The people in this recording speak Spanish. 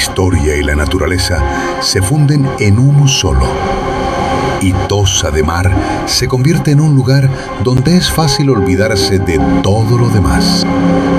historia y la naturaleza se funden en uno solo. Y Tossa de Mar se convierte en un lugar donde es fácil olvidarse de todo lo demás.